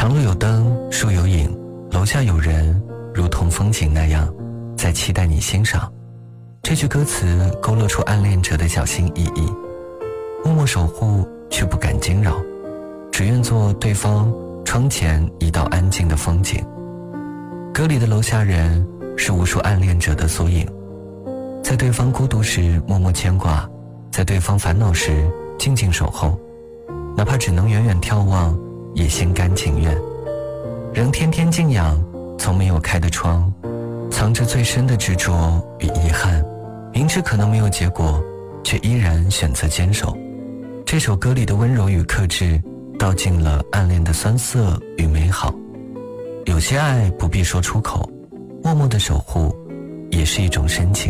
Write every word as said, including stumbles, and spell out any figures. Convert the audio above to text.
长路有灯，树有影，楼下有人，如同风景那样在期待你欣赏。这句歌词勾勒出暗恋者的小心翼翼，默默守护却不敢惊扰，只愿做对方窗前一道安静的风景。歌里的楼下人是无数暗恋者的缩影，在对方孤独时默默牵挂，在对方烦恼时静静守候，哪怕只能远远眺望，也心甘情愿。仍天天静养从没有开的窗，藏着最深的执着与遗憾，明知可能没有结果，却依然选择坚守。这首歌里的温柔与克制道尽了暗恋的酸涩与美好。有些爱不必说出口，默默的守护也是一种深情。